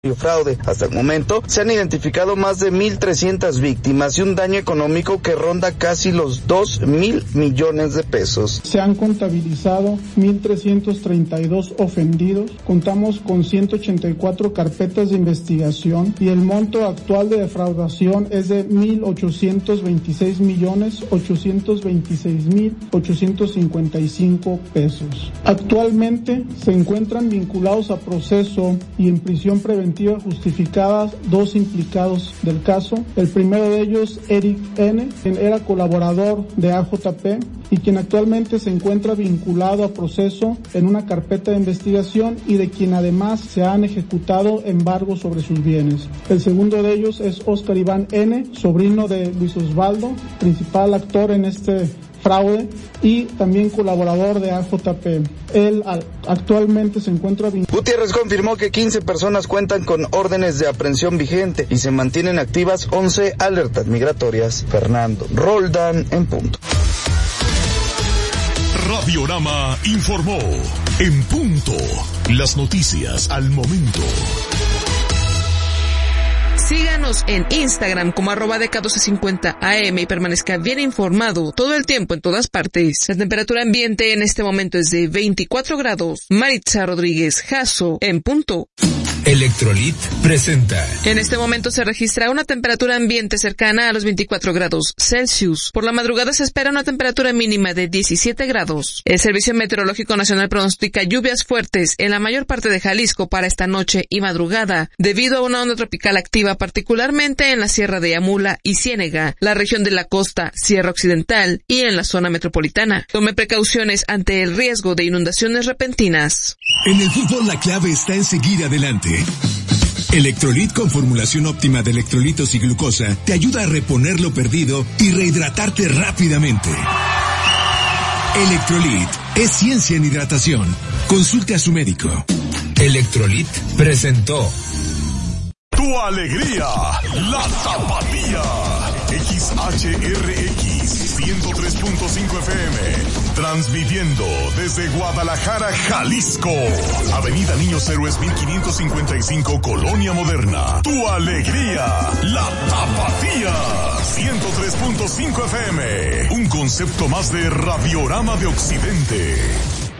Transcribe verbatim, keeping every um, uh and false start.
fraude. Hasta el momento se han identificado más de mil trescientas víctimas y un daño económico que ronda casi los dos mil millones de pesos. Se han contabilizado mil trescientos treinta y dos ofendidos, contamos con ciento ochenta y cuatro carpetas de investigación y el monto actual de defraudación es de mil ochocientos veintiséis millones ochocientos veintiséis mil ochocientos cincuenta y cinco pesos. Actualmente se encuentran vinculados a proceso y en prisión preventiva justificadas dos implicados del caso. El primero de ellos, Eric N., quien era colaborador de A J P y quien actualmente se encuentra vinculado a proceso en una carpeta de investigación y de quien además se han ejecutado embargos sobre sus bienes. El segundo de ellos es Oscar Iván N., sobrino de Luis Osvaldo, principal actor en este fraude y también colaborador de A J P. Él actualmente se encuentra vinculado. Gutiérrez confirmó que quince personas cuentan con órdenes de aprehensión vigente y se mantienen activas once alertas migratorias. Fernando Roldán en punto. Radiorama informó en punto las noticias al momento. Síganos en Instagram como arroba D K doce cincuenta A M y permanezca bien informado todo el tiempo en todas partes. La temperatura ambiente en este momento es de veinticuatro grados. Maritza Rodríguez Jasso en punto. Electrolit presenta. En este momento se registra una temperatura ambiente cercana a los veinticuatro grados Celsius. Por la madrugada se espera una temperatura mínima de diecisiete grados. El Servicio Meteorológico Nacional pronostica lluvias fuertes en la mayor parte de Jalisco para esta noche y madrugada, debido a una onda tropical activa particularmente en la Sierra de Yamula y Ciénega, la región de la costa, Sierra Occidental y en la zona metropolitana. Tome precauciones ante el riesgo de inundaciones repentinas. En el fútbol la clave está en seguir adelante. Electrolit con formulación óptima de electrolitos y glucosa te ayuda a reponer lo perdido y rehidratarte rápidamente. Electrolit es ciencia en hidratación. Consulte a su médico. Electrolit presentó. Tu alegría, la Tapatía. X H R X ciento tres punto cinco F M, transmitiendo desde Guadalajara, Jalisco. Avenida Niños Héroes mil quinientos cincuenta y cinco, Colonia Moderna. Tu alegría, la Tapatía. ciento tres punto cinco F M, un concepto más de Radiorama de Occidente.